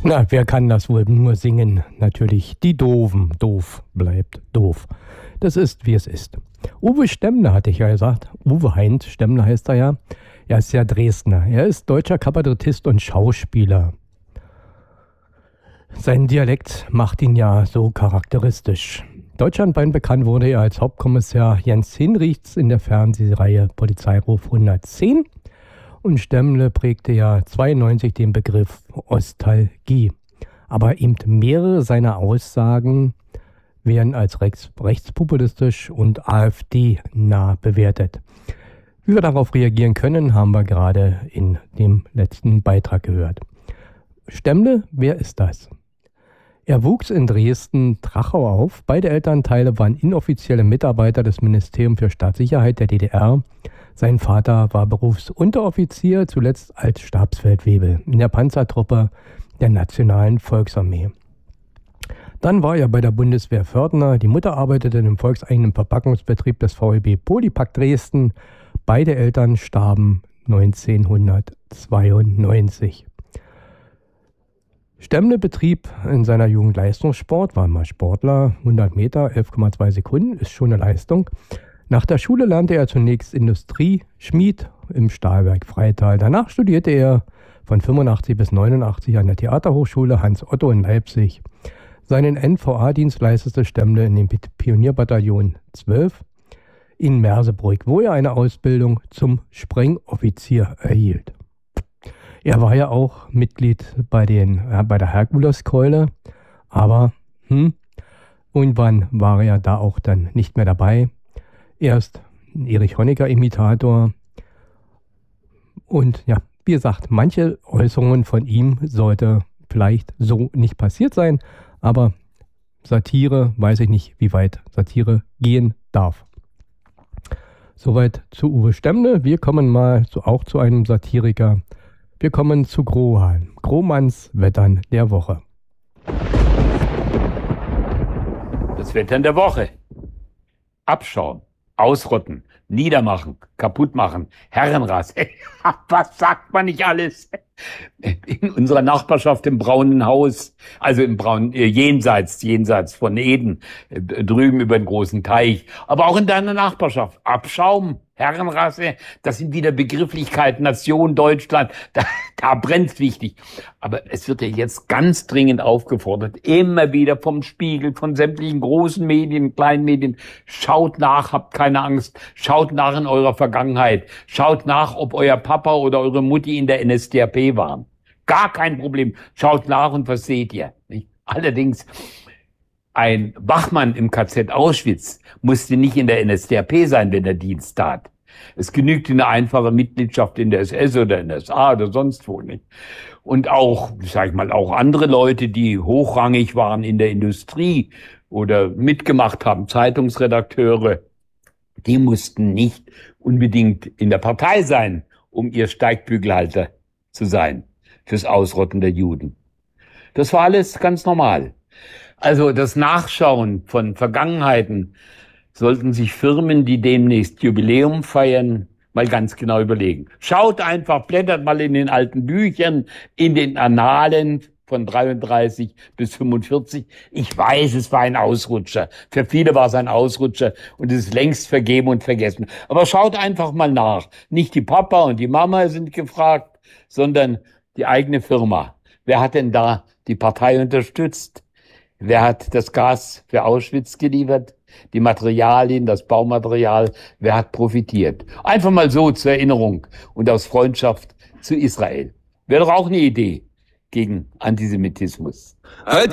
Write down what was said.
Na, wer kann das wohl nur singen? Natürlich die Doofen. Doof bleibt doof. Das ist, wie es ist. Uwe Stemmler, hatte ich ja gesagt. Uwe Heinz Stemmler heißt er ja. Er ist ja Dresdner. Er ist deutscher Kabarettist und Schauspieler. Sein Dialekt macht ihn ja so charakteristisch. Deutschlandweit bekannt wurde er als Hauptkommissar Jens Hinrichs in der Fernsehreihe Polizeiruf 110. Und Stemmle prägte ja 92 den Begriff Ostalgie. Aber eben mehrere seiner Aussagen werden als rechtspopulistisch und AfD-nah bewertet. Wie wir darauf reagieren können, haben wir gerade in dem letzten Beitrag gehört. Stemmle, wer ist das? Er wuchs in Dresden-Trachau auf. Beide Elternteile waren inoffizielle Mitarbeiter des Ministeriums für Staatssicherheit der DDR. Sein Vater war Berufsunteroffizier, zuletzt als Stabsfeldwebel in der Panzertruppe der Nationalen Volksarmee. Dann war er bei der Bundeswehr Pförtner. Die Mutter arbeitete im volkseigenen Verpackungsbetrieb des VEB Polypack Dresden. Beide Eltern starben 1992. Stemmle betrieb in seiner Jugend Leistungssport, war mal Sportler, 100 Meter, 11,2 Sekunden, ist schon eine Leistung. Nach der Schule lernte er zunächst Industrieschmied im Stahlwerk Freital. Danach studierte er von 85 bis 89 an der Theaterhochschule Hans Otto in Leipzig. Seinen NVA-Dienst leistete Stemmle in dem Pionierbataillon 12 in Merseburg, wo er eine Ausbildung zum Sprengoffizier erhielt. Er war ja auch Mitglied bei der Herkuleskeule, aber irgendwann war er da auch dann nicht mehr dabei. Erst ein Erich Honecker-Imitator. Und ja, wie gesagt, manche Äußerungen von ihm sollte vielleicht so nicht passiert sein, aber Satire, weiß ich nicht, wie weit Satire gehen darf. Soweit zu Uwe Stemmle. Wir kommen mal auch zu einem Satiriker. Wir kommen zu Grohahn. Grohmanns Wettern der Woche. Das Wettern der Woche. Abschauen. Ausrotten, niedermachen, kaputt machen, Herrenrasse. Was sagt man nicht alles? In unserer Nachbarschaft im Braunen Haus, also im Braunen, jenseits von Eden, drüben über den großen Teich, aber auch in deiner Nachbarschaft. Abschaum, Herrenrasse, das sind wieder Begrifflichkeiten, Nation, Deutschland, da brennt's wichtig. Aber es wird ja jetzt ganz dringend aufgefordert, immer wieder vom Spiegel, von sämtlichen großen Medien, kleinen Medien, schaut nach, habt keine Angst, schaut nach in eurer Vergangenheit, schaut nach, ob euer Papa oder eure Mutti in der NSDAP waren. Gar kein Problem, schaut nach und was seht ihr? Nicht? Allerdings, ein Wachmann im KZ Auschwitz musste nicht in der NSDAP sein, wenn er Dienst tat. Es genügte eine einfache Mitgliedschaft in der SS oder NSA oder sonst wo nicht. Und auch, sag ich mal, auch andere Leute, die hochrangig waren in der Industrie oder mitgemacht haben, Zeitungsredakteure, die mussten nicht unbedingt in der Partei sein, um ihr Steigbügelhalter zu sein fürs Ausrotten der Juden. Das war alles ganz normal. Also das Nachschauen von Vergangenheiten sollten sich Firmen, die demnächst Jubiläum feiern, mal ganz genau überlegen. Schaut einfach, blättert mal in den alten Büchern, in den Annalen von 33 bis 45. Ich weiß, es war ein Ausrutscher. Für viele war es ein Ausrutscher und es ist längst vergeben und vergessen. Aber schaut einfach mal nach. Nicht die Papa und die Mama sind gefragt, sondern die eigene Firma. Wer hat denn da die Partei unterstützt? Wer hat das Gas für Auschwitz geliefert? Die Materialien, das Baumaterial, wer hat profitiert? Einfach mal so zur Erinnerung und aus Freundschaft zu Israel. Wäre doch auch eine Idee gegen Antisemitismus.